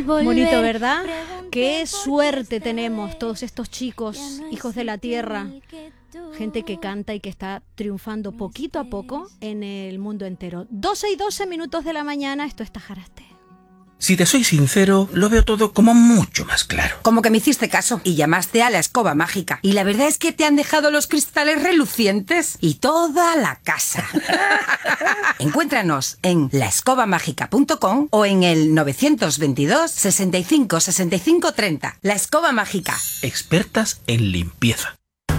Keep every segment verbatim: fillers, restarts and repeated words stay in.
Bonito, ¿verdad? Qué suerte tenemos todos estos chicos, hijos de la tierra, gente que canta y que está triunfando poquito a poco en el mundo entero. doce y doce minutos de la mañana, esto es Tajaraste. Si te soy sincero, lo veo todo como mucho más claro. Como que me hiciste caso y llamaste a la escoba mágica. Y la verdad es que te han dejado los cristales relucientes y toda la casa. Encuéntranos en la escoba mágica punto com o en el novecientos veintidós, sesenta y cinco, sesenta y cinco, treinta. La Escoba Mágica. Expertas en limpieza.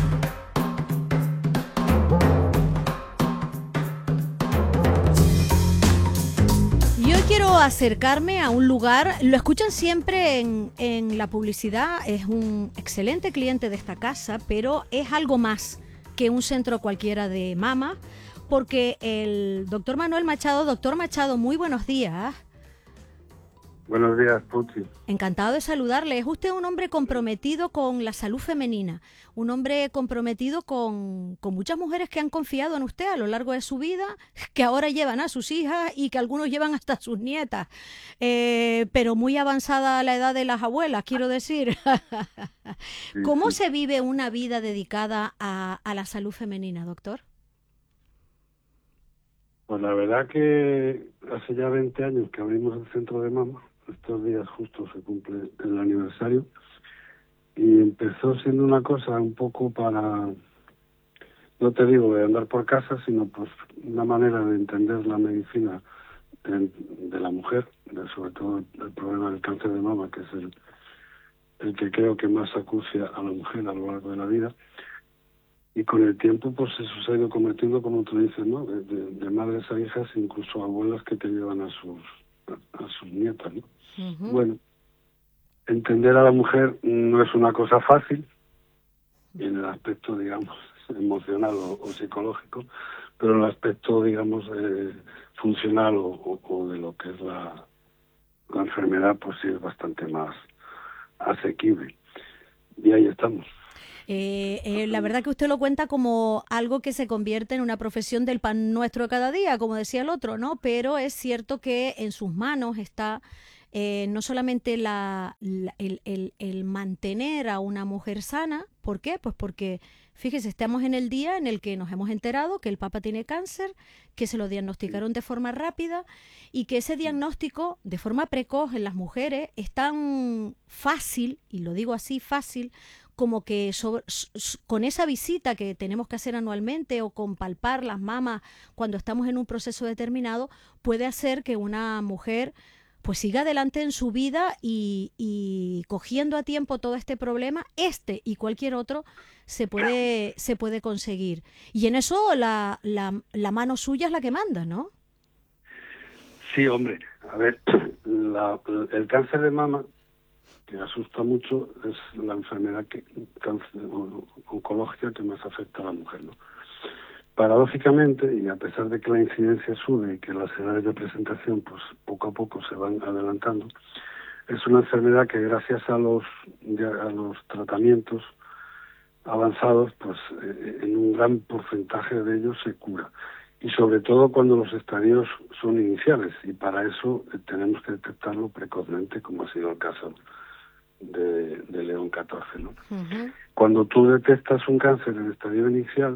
Yo quiero acercarme a un lugar, lo escuchan siempre en, en la publicidad, es un excelente cliente de esta casa, pero es algo más que un centro cualquiera de mama, porque el doctor Manuel Machado, doctor Machado, muy buenos días. Buenos días, Puchi. Encantado de saludarle. Es usted un hombre comprometido con la salud femenina, un hombre comprometido con, con muchas mujeres que han confiado en usted a lo largo de su vida, que ahora llevan a sus hijas y que algunos llevan hasta sus nietas, eh, pero muy avanzada la edad de las abuelas, quiero decir. Sí, ¿Cómo sí. se vive una vida dedicada a, a la salud femenina, doctor? Pues la verdad que hace ya veinte años que abrimos el centro de mama. Estos días justo se cumple el aniversario. Y empezó siendo una cosa un poco para, no te digo de andar por casa, sino pues una manera de entender la medicina de, de la mujer, de, sobre todo el problema del cáncer de mama, que es el, el que creo que más acucia a la mujer a lo largo de la vida. Y con el tiempo, pues eso se ha ido convirtiendo, como tú dices, ¿no? De, de, de madres a hijas, incluso abuelas que te llevan a sus a, a sus nietas, ¿no? Uh-huh. Bueno, entender a la mujer no es una cosa fácil, en el aspecto, digamos, emocional o, o psicológico, pero en el aspecto, digamos, eh, funcional o, o, o de lo que es la, la enfermedad, pues sí es bastante más asequible. Y ahí estamos. Eh, eh, la verdad que usted lo cuenta como algo que se convierte en una profesión del pan nuestro de cada día, como decía el otro, ¿no? Pero es cierto que en sus manos está eh, no solamente la, la- el, el- el mantener a una mujer sana. ¿Por qué? Pues porque, fíjese, estamos en el día en el que nos hemos enterado que el Papa tiene cáncer, que se lo diagnosticaron de forma rápida y que ese diagnóstico de forma precoz en las mujeres es tan fácil, y lo digo así, fácil, como que sobre- s- s- con esa visita que tenemos que hacer anualmente o con palpar las mamas cuando estamos en un proceso determinado, puede hacer que una mujer pues siga adelante en su vida y, y cogiendo a tiempo todo este problema, este y cualquier otro, se puede, se puede conseguir. Y en eso la, la, la mano suya es la que manda, ¿no? Sí, hombre, a ver, la, el cáncer de mama, que asusta mucho, es la enfermedad que, cáncer, o- oncológica que más afecta a la mujer, ¿no? Paradójicamente, y a pesar de que la incidencia sube y que las edades de presentación pues poco a poco se van adelantando, es una enfermedad que gracias a los ya a los tratamientos avanzados, pues eh, en un gran porcentaje de ellos se cura. Y sobre todo cuando los estadios son iniciales, y para eso eh, tenemos que detectarlo precozmente, como ha sido el caso de, de León catorce, ¿no? Uh-huh. Cuando tú detectas un cáncer en estadio inicial,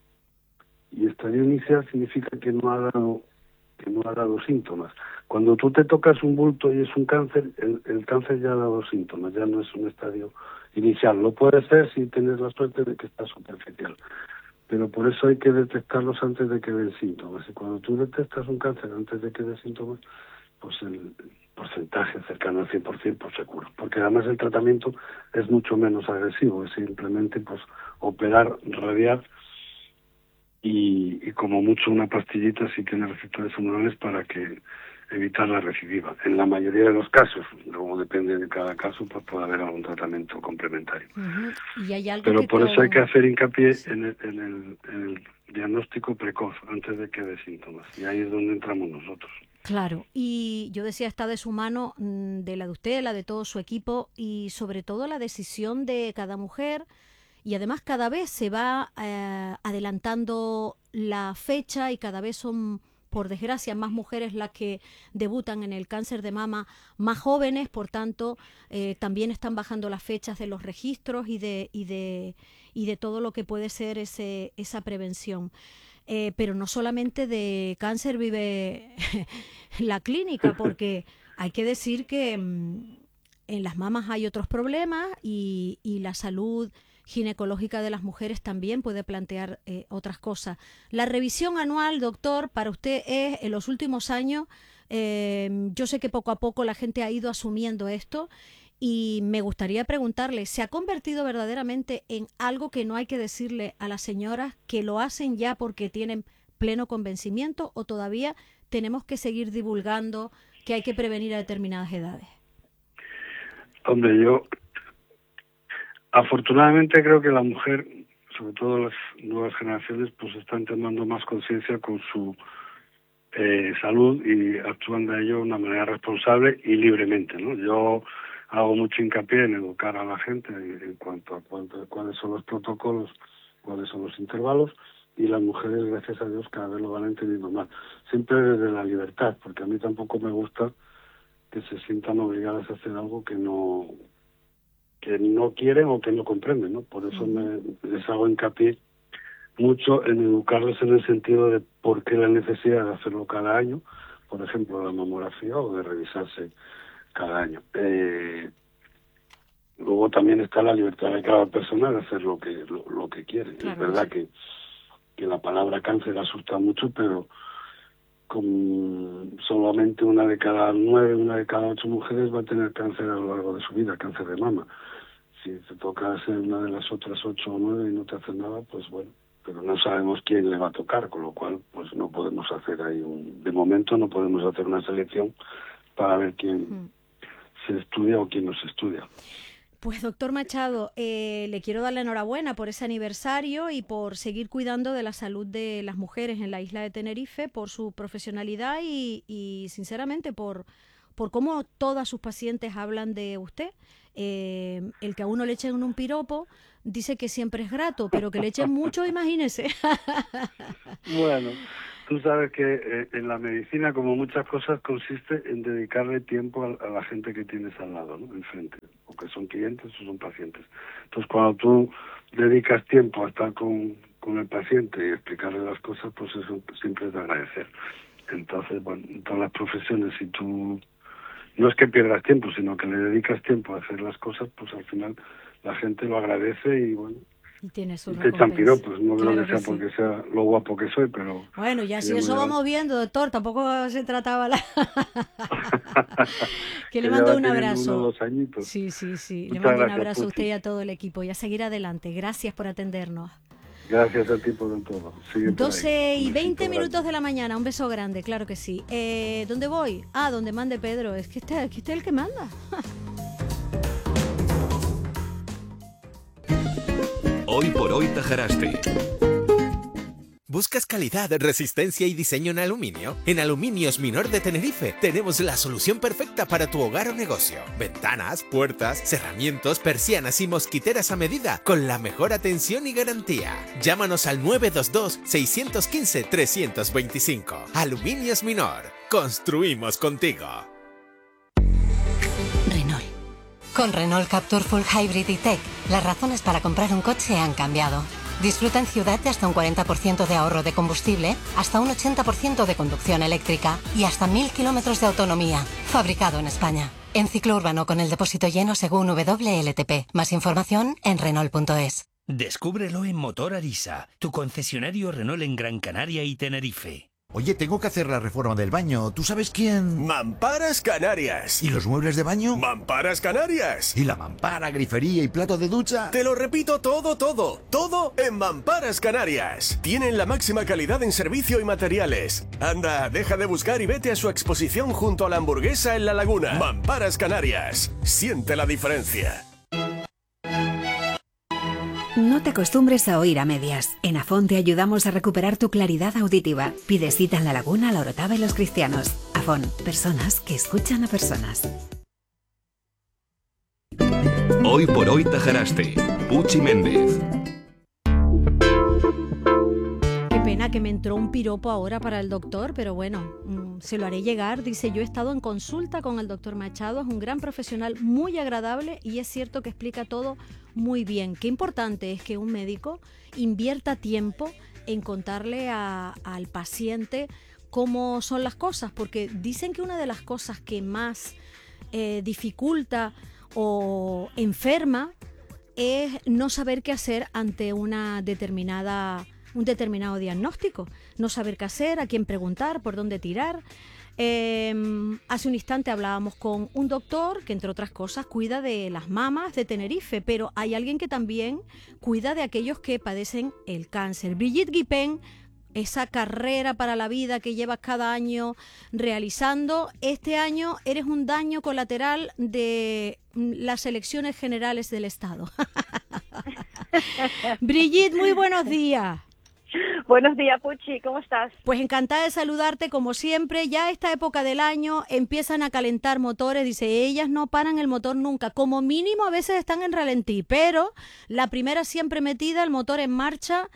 y estadio inicial significa que no ha dado que no ha dado síntomas. Cuando tú te tocas un bulto y es un cáncer, el, el cáncer ya ha dado síntomas, ya no es un estadio inicial. Lo puede ser si tienes la suerte de que está superficial, pero por eso hay que detectarlos antes de que den síntomas. Y cuando tú detectas un cáncer antes de que dé síntomas, pues el porcentaje cercano al cien por ciento pues se cura, porque además el tratamiento es mucho menos agresivo, es simplemente pues operar, radiar y, y como mucho una pastillita si tiene receptores humorales para que evitar la recidiva. En la mayoría de los casos, luego depende de cada caso, pues puede haber algún tratamiento complementario. Uh-huh. Y hay algo Pero que por eso hay que con- hacer hincapié Sí. en el, en el, en el diagnóstico precoz, antes de que dé síntomas. Y ahí es donde entramos nosotros. Claro, y yo decía, está de su mano, mm, de la de usted, la de todo su equipo y sobre todo la decisión de cada mujer y además cada vez se va eh, adelantando la fecha y cada vez son por desgracia, más mujeres las que debutan en el cáncer de mama más jóvenes, por tanto, eh, también están bajando las fechas de los registros y de, y de, y de todo lo que puede ser ese, esa prevención. Eh, pero no solamente de cáncer vive la clínica, porque hay que decir que mmm, en las mamas hay otros problemas y, y la salud ginecológica de las mujeres también puede plantear eh, otras cosas. La revisión anual, doctor, para usted es en los últimos años, eh, yo sé que poco a poco la gente ha ido asumiendo esto y me gustaría preguntarle, ¿se ha convertido verdaderamente en algo que no hay que decirle a las señoras que lo hacen ya porque tienen pleno convencimiento o todavía tenemos que seguir divulgando que hay que prevenir a determinadas edades? Hombre, yo afortunadamente creo que la mujer, sobre todo las nuevas generaciones, pues están tomando más conciencia con su eh, salud y actúan de ello de una manera responsable y libremente, ¿no? Yo hago mucho hincapié en educar a la gente en, en cuanto a cuánto, cuáles son los protocolos, cuáles son los intervalos, y las mujeres, gracias a Dios, cada vez lo van entendiendo más. Siempre desde la libertad, porque a mí tampoco me gusta que se sientan obligadas a hacer algo que no que no quieren o que no comprenden, ¿no? Por eso me, les hago hincapié mucho en educarles en el sentido de por qué la necesidad de hacerlo cada año, por ejemplo, la mamografía, o de revisarse cada año. Eh, luego también está la libertad de cada persona de hacer lo que lo, lo que quiere. Claro, es verdad sí. que, que la palabra cáncer asusta mucho, pero con solamente una de cada nueve, una de cada ocho mujeres va a tener cáncer a lo largo de su vida, cáncer de mama. Si te toca ser una de las otras ocho o nueve y no te hacen nada, pues bueno, pero no sabemos quién le va a tocar, con lo cual pues no podemos hacer ahí un, de momento no podemos hacer una selección para ver quién mm. se estudia o quién no se estudia. Pues doctor Machado, eh, le quiero dar la enhorabuena por ese aniversario y por seguir cuidando de la salud de las mujeres en la isla de Tenerife, por su profesionalidad y, y sinceramente por, por cómo todas sus pacientes hablan de usted. Eh, el que a uno le echen un piropo dice que siempre es grato, pero que le echen mucho, imagínese. Bueno, tú sabes que eh, en la medicina, como muchas cosas, consiste en dedicarle tiempo a, a la gente que tienes al lado, ¿no? Enfrente, o que son clientes o son pacientes. Entonces, cuando tú dedicas tiempo a estar con, con el paciente y explicarle las cosas, pues eso siempre es de agradecer. Entonces, bueno, en todas las profesiones, si tú no es que pierdas tiempo, sino que le dedicas tiempo a hacer las cosas, pues al final la gente lo agradece y bueno, tiene su te echan piropos, no claro creo que sea que porque sí. sea lo guapo que soy, pero... Bueno, ya si eso vamos viendo, doctor, tampoco se trataba la... que le mando un abrazo. Uno, dos añitos. Sí, sí, sí, Muchas le mando gracias, un abrazo a usted Puchi. y a todo el equipo y a seguir adelante. Gracias por atendernos. Gracias a ti por todo. Sigue por doce ahí. y veinte grande. minutos de la mañana, un beso grande, claro que sí. Eh, ¿Dónde voy? Ah, donde mande Pedro, es que este, que este es el que manda. Hoy por hoy Tajaraste. ¿Buscas calidad, resistencia y diseño en aluminio? En Aluminios Minor de Tenerife tenemos la solución perfecta para tu hogar o negocio. Ventanas, puertas, cerramientos, persianas y mosquiteras a medida con la mejor atención y garantía. Llámanos al nueve dos dos, seis uno cinco, tres dos cinco. Aluminios Minor. Construimos contigo. Renault. Con Renault Captur Full Hybrid e-Tech, las razones para comprar un coche han cambiado. Disfruta en ciudad de hasta un cuarenta por ciento de ahorro de combustible, hasta un ochenta por ciento de conducción eléctrica y hasta mil kilómetros de autonomía. Fabricado en España. En ciclo urbano con el depósito lleno según W L T P. Más información en Renault punto es. Descúbrelo en Motor Arisa, tu concesionario Renault en Gran Canaria y Tenerife. Oye, tengo que hacer la reforma del baño. ¿Tú sabes quién? Mamparas Canarias. ¿Y los muebles de baño? Mamparas Canarias. ¿Y la mampara, grifería y plato de ducha? Te lo repito todo, todo, todo en Mamparas Canarias. Tienen la máxima calidad en servicio y materiales. Anda, deja de buscar y vete a su exposición junto a la Hamburguesa en La Laguna. Mamparas Canarias. Siente la diferencia. No te acostumbres a oír a medias. En Afón te ayudamos a recuperar tu claridad auditiva. Pide cita en La Laguna, La Orotava y Los Cristianos. Afón, personas que escuchan a personas. Hoy por hoy Tajaraste. Puchi Méndez. Qué pena que me entró un piropo ahora para el doctor, pero bueno, mmm, se lo haré llegar. Dice, yo he estado en consulta con el doctor Machado, es un gran profesional, muy agradable y es cierto que explica todo muy bien. Qué importante es que un médico invierta tiempo en contarle a, al paciente cómo son las cosas, porque dicen que una de las cosas que más eh, dificulta o enferma es no saber qué hacer ante una determinada, un determinado diagnóstico, no saber qué hacer, a quién preguntar, por dónde tirar. Eh, hace un instante hablábamos con un doctor que, entre otras cosas, cuida de las mamas de Tenerife, pero hay alguien que también cuida de aquellos que padecen el cáncer. Brigitte Guipén, esa carrera para la vida que llevas cada año realizando, este año eres un daño colateral de las elecciones generales del Estado. Brigitte, muy buenos días. Buenos días, Puchi, ¿cómo estás? Pues encantada de saludarte como siempre. Ya esta época del año empiezan a calentar motores, dice, ellas no paran el motor nunca, como mínimo a veces están en ralentí, pero la primera siempre metida, el motor en marcha.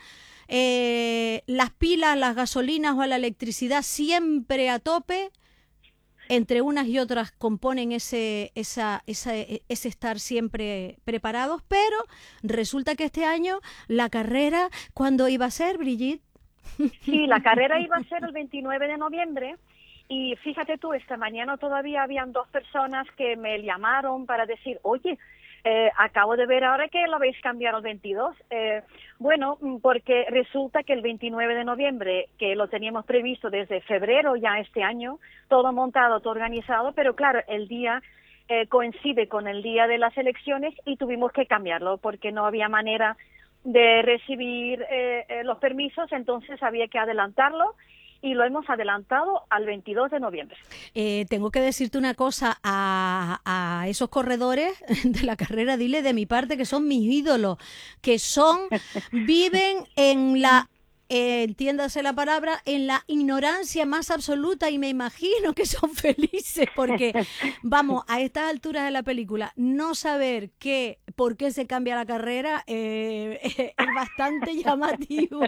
Eh, las pilas, las gasolinas o la electricidad siempre a tope, entre unas y otras componen ese, esa, esa, ese estar siempre preparados, pero resulta que este año la carrera, ¿cuándo iba a ser, Brigitte? Sí, la carrera iba a ser el veintinueve de noviembre y fíjate tú, esta mañana todavía habían dos personas que me llamaron para decir, oye, Eh, acabo de ver ahora que lo habéis cambiado al veintidós. Eh, bueno, porque resulta que el veintinueve de noviembre, que lo teníamos previsto desde febrero ya este año, todo montado, todo organizado, pero claro, el día eh, coincide con el día de las elecciones y tuvimos que cambiarlo porque no había manera de recibir eh, eh, los permisos, entonces había que adelantarlo. Y lo hemos adelantado al veintidós de noviembre. Eh, tengo que decirte una cosa, a, a esos corredores de la carrera, dile de mi parte que son mis ídolos, que son, viven en la, eh, entiéndase la palabra, en la ignorancia más absoluta y me imagino que son felices porque, vamos, a estas alturas de la película, no saber qué, por qué se cambia la carrera eh, es bastante llamativo.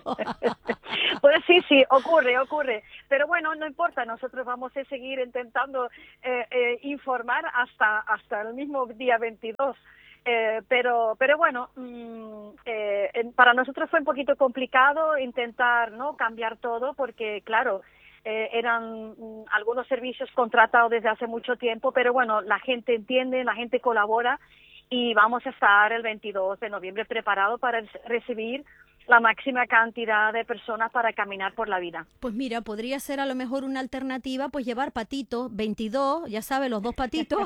Pues sí, sí, ocurre, ocurre. Pero bueno, no importa, nosotros vamos a seguir intentando eh, eh, informar hasta hasta el mismo día veintidós. Eh, pero pero bueno, mmm, eh, para nosotros fue un poquito complicado intentar no cambiar todo porque, claro, eh, eran mm, algunos servicios contratados desde hace mucho tiempo, pero bueno, la gente entiende, la gente colabora y vamos a estar el veintidós de noviembre preparados para recibir la máxima cantidad de personas para caminar por la vida. Pues mira, podría ser a lo mejor una alternativa, pues llevar patitos, veintidós, ya sabes, los dos patitos,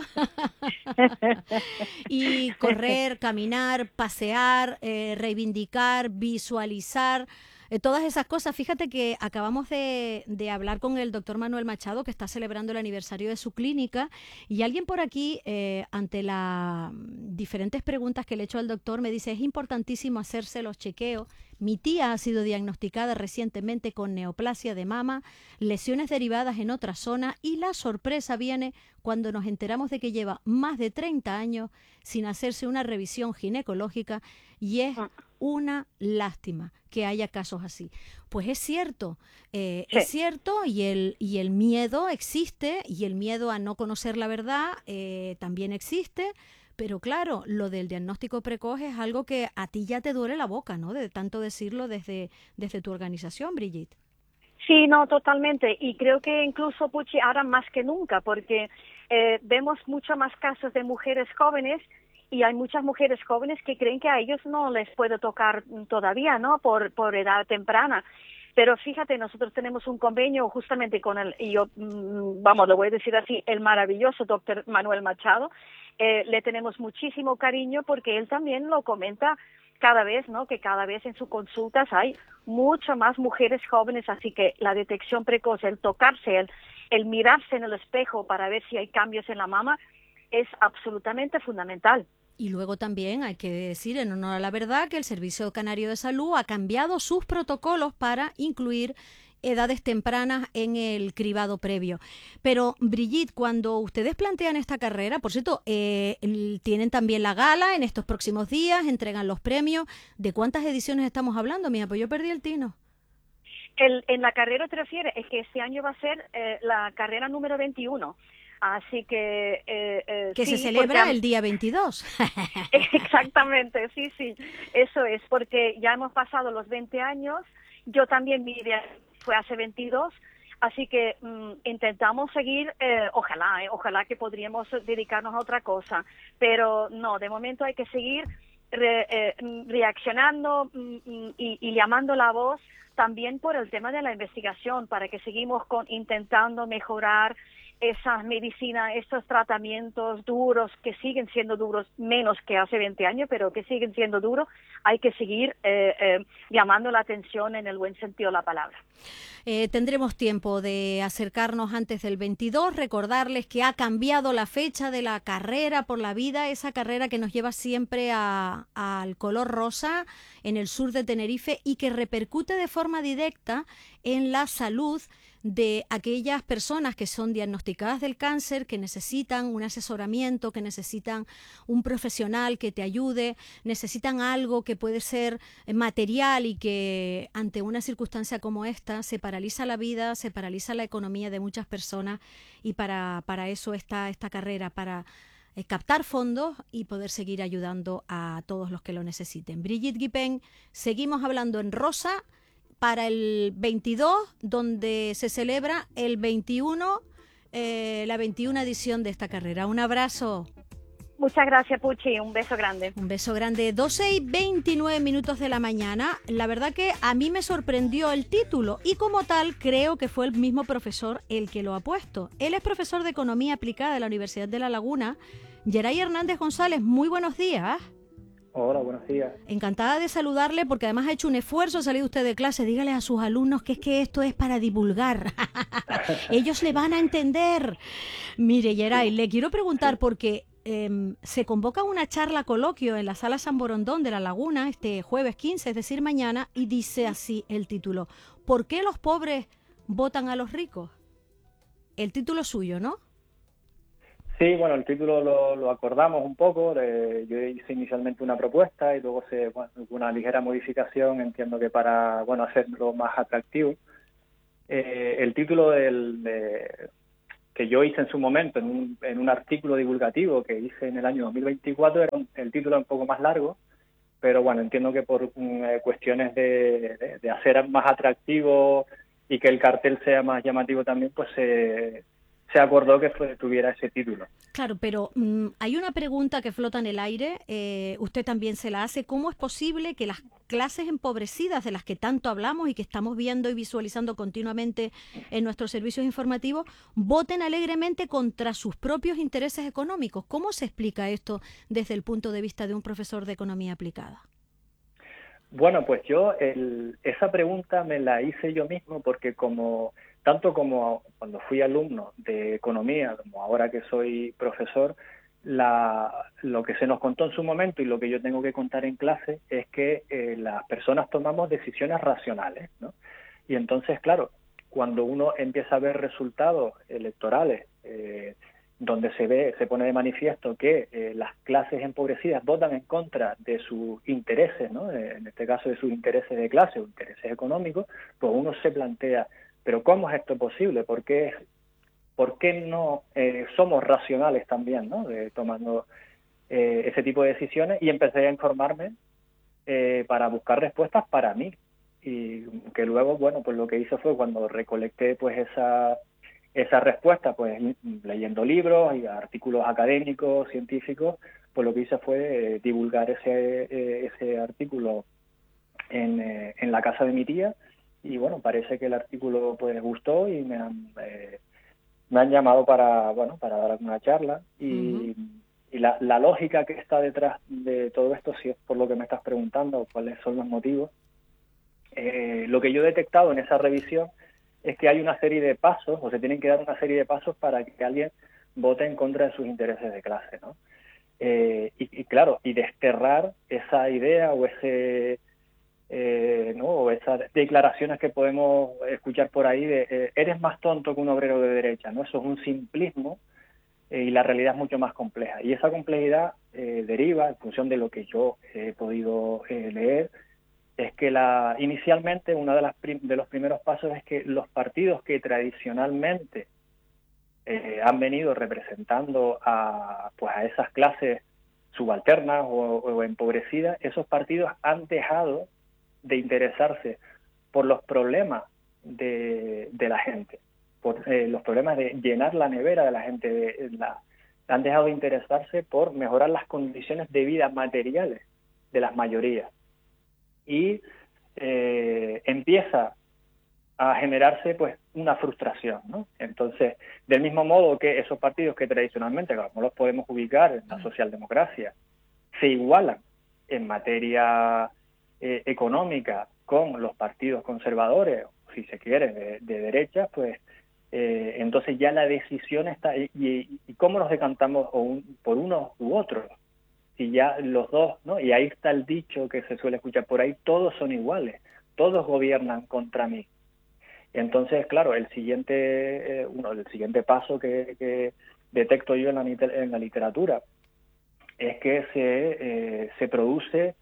y correr, caminar, pasear, eh, reivindicar, visualizar, eh, todas esas cosas. Fíjate que acabamos de, de hablar con el doctor Manuel Machado, que está celebrando el aniversario de su clínica, y alguien por aquí, eh, ante las diferentes preguntas que le he hecho al doctor, me dice, es importantísimo hacerse los chequeos. Mi tía ha sido diagnosticada recientemente con neoplasia de mama, lesiones derivadas en otra zona y la sorpresa viene cuando nos enteramos de que lleva más de treinta años sin hacerse una revisión ginecológica y es una lástima que haya casos así. Pues es cierto, eh, sí. es cierto y el, y el miedo existe y el miedo a no conocer la verdad eh, también existe. Pero claro, lo del diagnóstico precoz es algo que a ti ya te duele la boca, ¿no? De tanto decirlo desde, desde tu organización, Brigitte. Sí, no, totalmente. Y creo que incluso, Puchi, ahora más que nunca, porque eh, vemos mucho más casos de mujeres jóvenes y hay muchas mujeres jóvenes que creen que a ellos no les puede tocar todavía, ¿no? Por, por edad temprana. Pero fíjate, nosotros tenemos un convenio justamente con el, y yo, vamos, lo voy a decir así, el maravilloso doctor Manuel Machado. Eh, le tenemos muchísimo cariño porque él también lo comenta cada vez, ¿no? Que cada vez en sus consultas hay mucho más mujeres jóvenes, así que la detección precoz, el tocarse, el, el mirarse en el espejo para ver si hay cambios en la mama es absolutamente fundamental. Y luego también hay que decir, en honor a la verdad, que el Servicio Canario de Salud ha cambiado sus protocolos para incluir edades tempranas en el cribado previo. Pero, Brigitte, cuando ustedes plantean esta carrera, por cierto, eh, tienen también la gala en estos próximos días, entregan los premios. ¿De cuántas ediciones estamos hablando, mija? Pues yo perdí el tino. El, en la carrera te refieres, es que este año va a ser eh, la carrera número veintiuno. Así que... Eh, eh, que sí, se celebra porque, el día veintidós. Exactamente, sí, sí. Eso es, porque ya hemos pasado los veinte años. Yo también, mi idea fue hace veintidós. Así que mm, intentamos seguir, eh, ojalá, eh, ojalá que podríamos dedicarnos a otra cosa. Pero no, de momento hay que seguir re, eh, reaccionando mm, y, y llamando la voz también por el tema de la investigación, para que seguimos con, intentando mejorar esas medicinas, estos tratamientos duros, que siguen siendo duros, menos que hace veinte años, pero que siguen siendo duros. Hay que seguir eh, eh, llamando la atención en el buen sentido de la palabra. Eh, tendremos tiempo de acercarnos antes del veintidós, recordarles que ha cambiado la fecha de la carrera por la vida, esa carrera que nos lleva siempre a, al color rosa en el sur de Tenerife y que repercute de forma directa en la salud de aquellas personas que son diagnosticadas del cáncer, que necesitan un asesoramiento, que necesitan un profesional que te ayude, necesitan algo que puede ser material y que ante una circunstancia como esta se paraliza la vida, se paraliza la economía de muchas personas y para, para eso está esta carrera, para eh, captar fondos y poder seguir ayudando a todos los que lo necesiten. Brigitte Guipén, seguimos hablando en rosa para el veintidós, donde se celebra el veintiuno, eh, la veintiuna edición de esta carrera. Un abrazo. Muchas gracias, Puchi. Un beso grande. Un beso grande. doce y veintinueve minutos de la mañana. La verdad que a mí me sorprendió el título y como tal creo que fue el mismo profesor el que lo ha puesto. Él es profesor de Economía Aplicada de la Universidad de La Laguna. Geray Hernández González, muy buenos días. Hola, buenos días. Encantada de saludarle porque además ha hecho un esfuerzo, ha salido usted de clase. Dígale a sus alumnos que es que esto es para divulgar. Ellos le van a entender. Mire, Geray, le quiero preguntar porque eh, se convoca una charla coloquio en la Sala San Borondón de La Laguna este jueves quince, es decir, mañana, y dice así el título: ¿por qué los pobres votan a los ricos? El título suyo, ¿no? Sí, bueno, el título lo, lo acordamos un poco. De, yo hice inicialmente una propuesta y luego se bueno, una ligera modificación, entiendo que para bueno hacerlo más atractivo. Eh, el título del, de, que yo hice en su momento en un, en un artículo divulgativo que hice en el año dos mil veinticuatro era un, el título un poco más largo, pero bueno, entiendo que por um, cuestiones de, de, de hacer más atractivo y que el cartel sea más llamativo también, pues se... Eh, se acordó que fue, tuviera ese título. Claro, pero mmm, hay una pregunta que flota en el aire, eh, usted también se la hace. ¿Cómo es posible que las clases empobrecidas de las que tanto hablamos y que estamos viendo y visualizando continuamente en nuestros servicios informativos voten alegremente contra sus propios intereses económicos? ¿Cómo se explica esto desde el punto de vista de un profesor de economía aplicada? Bueno, pues yo el, esa pregunta me la hice yo mismo porque como... Tanto como cuando fui alumno de economía, como ahora que soy profesor, la, lo que se nos contó en su momento y lo que yo tengo que contar en clase es que eh, las personas tomamos decisiones racionales, ¿no? Y entonces, claro, cuando uno empieza a ver resultados electorales eh, donde se ve, se pone de manifiesto que eh, las clases empobrecidas votan en contra de sus intereses, ¿no? Eh, en este caso de sus intereses de clase o intereses económicos, pues uno se plantea, pero ¿cómo es esto posible? ¿Por qué, por qué no eh, somos racionales también, ¿no? De, tomando eh, ese tipo de decisiones? Y empecé a informarme eh, para buscar respuestas para mí. Y que luego, bueno, pues lo que hice fue cuando recolecté pues esa, esa respuesta, pues leyendo libros y artículos académicos, científicos, pues lo que hice fue eh, divulgar ese, eh, ese artículo en, eh, en la casa de mi tía. Y bueno, parece que el artículo pues gustó y me han eh, me han llamado para bueno para dar una charla y, uh-huh. y la, la lógica que está detrás de todo esto, si es por lo que me estás preguntando, cuáles son los motivos, eh, lo que yo he detectado en esa revisión es que hay una serie de pasos, o se tienen que dar una serie de pasos para que alguien vote en contra de sus intereses de clase, ¿no? Eh, y, y claro, y desterrar esa idea o ese Eh, ¿no? o esas declaraciones que podemos escuchar por ahí de eh, eres más tonto que un obrero de derecha, ¿no? Eso es un simplismo eh, y la realidad es mucho más compleja. Y esa complejidad eh, deriva, en función de lo que yo he podido eh, leer, es que la inicialmente uno de, las prim, de los primeros pasos es que los partidos que tradicionalmente eh, han venido representando a, pues a esas clases subalternas o, o empobrecidas, esos partidos han dejado de interesarse por los problemas de, de la gente, por eh, los problemas de llenar la nevera de la gente, de, la, han dejado de interesarse por mejorar las condiciones de vida materiales de las mayorías. Y eh, empieza a generarse pues una frustración, ¿no? Entonces, del mismo modo que esos partidos que tradicionalmente, claro, no los podemos ubicar en la socialdemocracia, se igualan en materia eh, económica con los partidos conservadores, si se quiere, de, de derecha, pues eh, entonces ya la decisión está, y, y, y cómo nos decantamos o un, por unos u otros, si ya los dos, ¿no? Y ahí está el dicho que se suele escuchar por ahí, todos son iguales, todos gobiernan contra mí. Entonces, claro, el siguiente eh, uno, el siguiente paso que, que detecto yo en la, en la literatura es que se, eh, se produce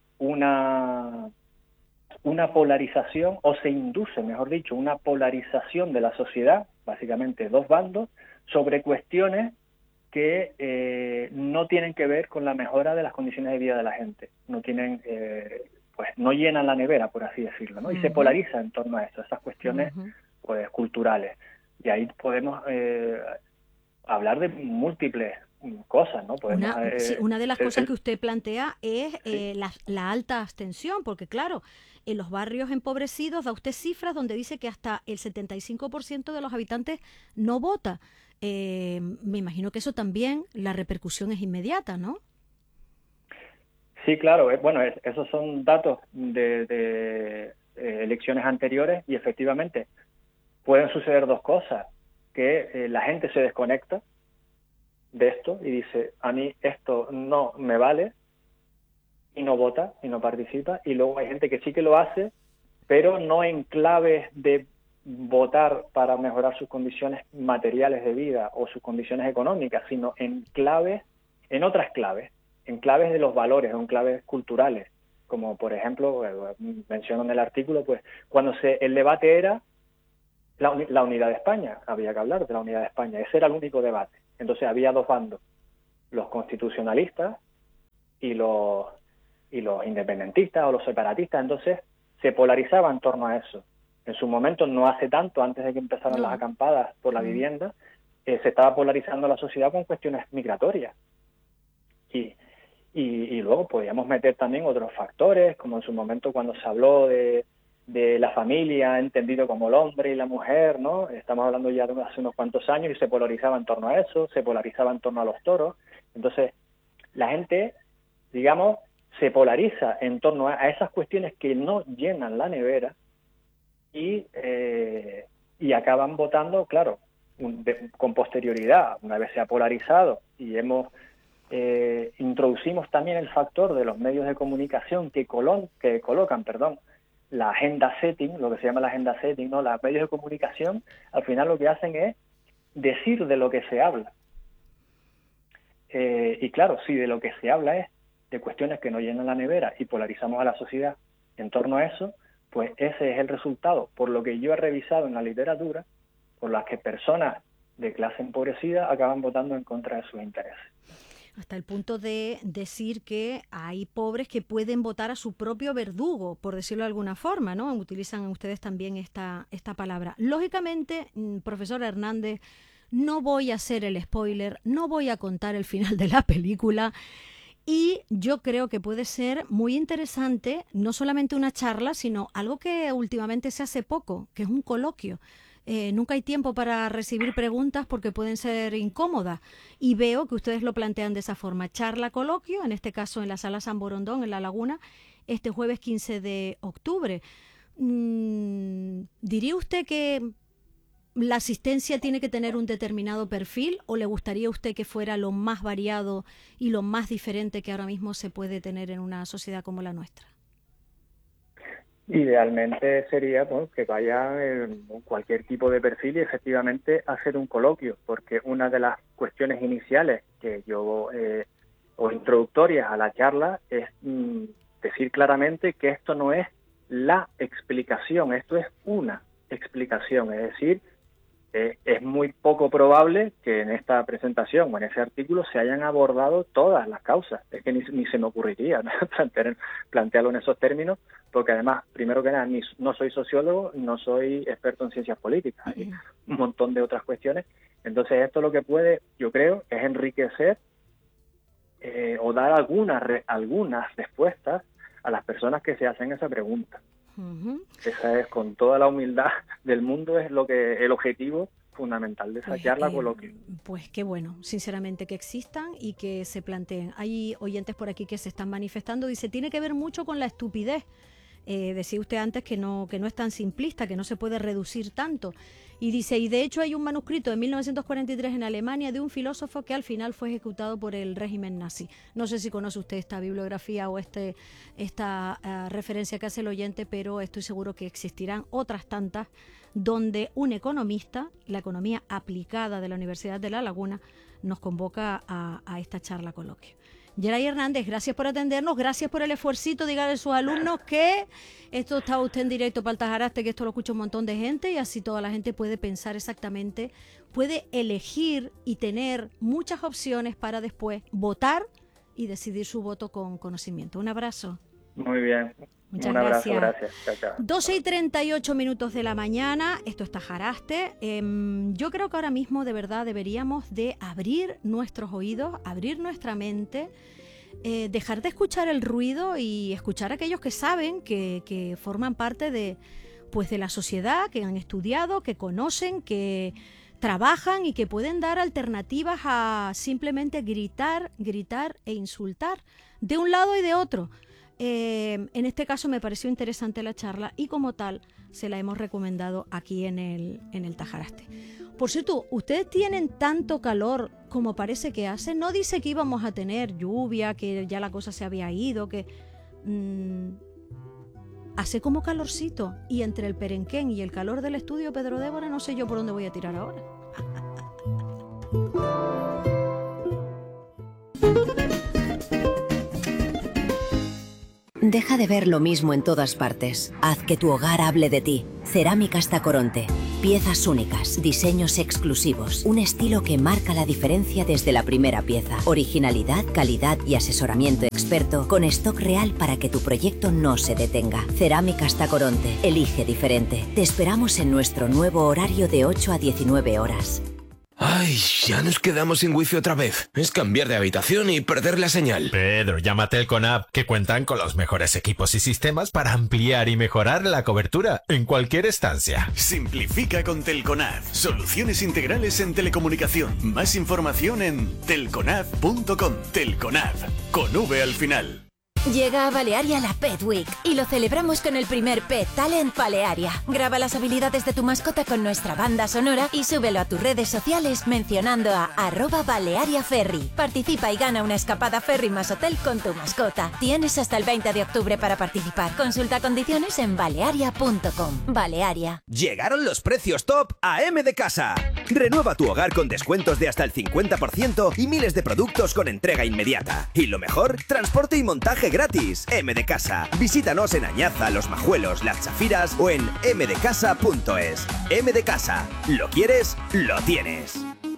una, una polarización, o se induce, mejor dicho, una polarización de la sociedad, básicamente dos bandos, sobre cuestiones que eh, no tienen que ver con la mejora de las condiciones de vida de la gente, no tienen, eh, pues no llenan la nevera, por así decirlo, ¿no? Y uh-huh. se polariza en torno a eso, esas cuestiones uh-huh. pues culturales. Y ahí podemos eh, hablar de múltiples cosas, ¿no? Podemos, una, eh, sí, una de las el, cosas el, que usted plantea es eh, sí. la, la alta abstención, porque claro, en los barrios empobrecidos da usted cifras donde dice que hasta el setenta y cinco por ciento de los habitantes no vota. Eh, me imagino que eso también, la repercusión es inmediata, ¿no? Sí, claro. Eh, bueno, es, esos son datos de, de eh, elecciones anteriores y efectivamente pueden suceder dos cosas, que eh, la gente se desconecta de esto y dice, a mí esto no me vale, y no vota y no participa, y luego hay gente que sí que lo hace, pero no en claves de votar para mejorar sus condiciones materiales de vida o sus condiciones económicas, sino en claves, en otras claves, en claves de los valores o en claves culturales, como por ejemplo, eh, menciono en el artículo, pues cuando se el debate era la, uni, la unidad de España, había que hablar de la unidad de España, ese era el único debate. Entonces había dos bandos, los constitucionalistas y los y los independentistas o los separatistas, entonces se polarizaba en torno a eso. En su momento, no hace tanto, antes de que empezaran no. las acampadas por la mm. vivienda, eh, se estaba polarizando la sociedad con cuestiones migratorias. Y, y, y luego podíamos meter también otros factores, como en su momento cuando se habló de, de la familia, entendido como el hombre y la mujer, ¿no? Estamos hablando ya de hace unos cuantos años y se polarizaba en torno a eso, se polarizaba en torno a los toros. Entonces, la gente, digamos, se polariza en torno a, a esas cuestiones que no llenan la nevera, y eh, y acaban votando, claro, un, de, con posterioridad, una vez se ha polarizado y hemos eh, introducimos también el factor de los medios de comunicación que, colon, que colocan, perdón, la agenda setting, lo que se llama la agenda setting, ¿no? Los medios de comunicación al final lo que hacen es decir de lo que se habla. Eh, y claro, si de lo que se habla es de cuestiones que no llenan la nevera y polarizamos a la sociedad en torno a eso, pues ese es el resultado, por lo que yo he revisado en la literatura, por las que personas de clase empobrecida acaban votando en contra de sus intereses. Hasta el punto de decir que hay pobres que pueden votar a su propio verdugo, por decirlo de alguna forma, ¿no? Utilizan ustedes también esta, esta palabra. Lógicamente, profesor Hernández, no voy a hacer el spoiler, no voy a contar el final de la película. Y yo creo que puede ser muy interesante, no solamente una charla, sino algo que últimamente se hace poco, que es un coloquio. Eh, nunca hay tiempo para recibir preguntas porque pueden ser incómodas. Y veo que ustedes lo plantean de esa forma. Charla, coloquio, en este caso en la Sala San Borondón, en La Laguna, este jueves quince de octubre. Mm, ¿Diría usted que la asistencia tiene que tener un determinado perfil o le gustaría a usted que fuera lo más variado y lo más diferente que ahora mismo se puede tener en una sociedad como la nuestra? Idealmente sería pues, que vaya en cualquier tipo de perfil y efectivamente hacer un coloquio, porque una de las cuestiones iniciales que yo eh, o introductorias a la charla es mm, decir claramente que esto no es la explicación, esto es una explicación, es decir, eh, es muy poco probable que en esta presentación o en ese artículo se hayan abordado todas las causas. Es que ni, ni se me ocurriría plantear, plantearlo en esos términos, porque además, primero que nada, ni, no soy sociólogo, no soy experto en ciencias políticas, hay un montón de otras cuestiones. Entonces esto lo que puede, yo creo, es enriquecer eh, o dar algunas, re, algunas respuestas a las personas que se hacen esa pregunta. Uh-huh. Esa es, con toda la humildad del mundo, es lo que el objetivo fundamental de esa pues, charla eh, coloquio. Pues qué bueno, sinceramente, que existan y que se planteen. Hay oyentes por aquí que se están manifestando, dice, tiene que ver mucho con la estupidez. Eh, decía usted antes que no, que no es tan simplista, que no se puede reducir tanto. Y dice, y de hecho hay un manuscrito de mil novecientos cuarenta y tres en Alemania de un filósofo que al final fue ejecutado por el régimen nazi. No sé si conoce usted esta bibliografía o este, esta uh, referencia que hace el oyente, pero estoy seguro que existirán otras tantas donde un economista, la economía aplicada de la Universidad de La Laguna, nos convoca a, a esta charla coloquio. Geray Hernández, gracias por atendernos, gracias por el esfuercito, dígale a sus alumnos que esto está usted en directo para el Tajaraste, que esto lo escucha un montón de gente y así toda la gente puede pensar exactamente, puede elegir y tener muchas opciones para después votar y decidir su voto con conocimiento. Un abrazo. Muy bien. Muchas Un abrazo, gracias. gracias. Chao, chao. doce y treinta y ocho minutos de la mañana, esto es Tajaraste. Eh, yo creo que ahora mismo de verdad deberíamos de abrir nuestros oídos, abrir nuestra mente, eh, dejar de escuchar el ruido y escuchar a aquellos que saben, que, que forman parte de, pues de la sociedad, que han estudiado, que conocen, que trabajan y que pueden dar alternativas a simplemente gritar, gritar e insultar de un lado y de otro. Eh, en este caso me pareció interesante la charla y como tal se la hemos recomendado aquí en el, en el Tajaraste. Por cierto, ¿ustedes tienen tanto calor como parece que hace? No dice que íbamos a tener lluvia, que ya la cosa se había ido, que mmm, hace como calorcito y entre el perenquén y el calor del estudio Pedro Débora no sé yo por dónde voy a tirar ahora. Deja de ver lo mismo en todas partes. Haz que tu hogar hable de ti. Cerámicas Tacoronte. Piezas únicas, diseños exclusivos, un estilo que marca la diferencia desde la primera pieza. Originalidad, calidad y asesoramiento experto con stock real para que tu proyecto no se detenga. Cerámicas Tacoronte. Elige diferente. Te esperamos en nuestro nuevo horario de ocho a diecinueve horas. Ay, ya nos quedamos sin wifi otra vez. Es cambiar de habitación y perder la señal. Pedro, llama a Telconab, que cuentan con los mejores equipos y sistemas para ampliar y mejorar la cobertura en cualquier estancia. Simplifica con Telconab. Soluciones integrales en telecomunicación. Más información en telconab punto com. Telconab, con V al final. Llega a Balearia la Pet Week y lo celebramos con el primer Pet Talent Balearia. Graba las habilidades de tu mascota con nuestra banda sonora y súbelo a tus redes sociales mencionando a arroba Balearia Ferry. Participa y gana una escapada ferry más hotel con tu mascota. Tienes hasta el veinte de octubre para participar. Consulta condiciones en balearia punto com. Balearia. Llegaron los precios top a M de Casa. Renueva tu hogar con descuentos de hasta el cincuenta por ciento y miles de productos con entrega inmediata. Y lo mejor, transporte y montaje gratis. M de Casa. Visítanos en Añaza, Los Majuelos, Las Chafiras o en m de casa punto es. M de Casa. ¿Lo quieres? Lo tienes.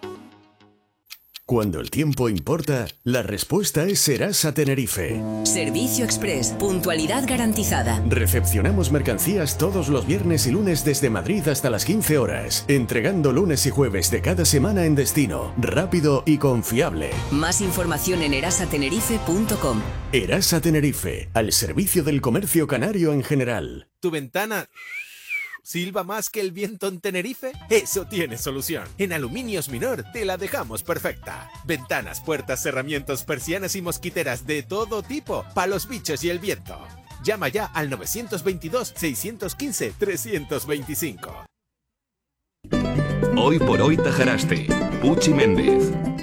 Cuando el tiempo importa, la respuesta es Serasa Tenerife. Servicio Express, puntualidad garantizada. Recepcionamos mercancías todos los viernes y lunes desde Madrid hasta las quince horas, entregando lunes y jueves de cada semana en destino, rápido y confiable. Más información en erasa tenerife punto com. Erasa Tenerife, al servicio del comercio canario en general. ¿Tu ventana silba más que el viento en Tenerife? Eso tiene solución. En Aluminios Minor te la dejamos perfecta. Ventanas, puertas, cerramientos, persianas y mosquiteras de todo tipo, para los bichos y el viento. Llama ya al nueve dos dos, seis uno cinco, tres dos cinco. Hoy por hoy Tajaraste. Puchi Méndez.